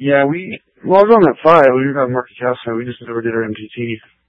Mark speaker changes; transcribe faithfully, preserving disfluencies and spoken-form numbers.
Speaker 1: Yeah, we, well, I was on that five. We were on Market Castle. We just never did our M T T.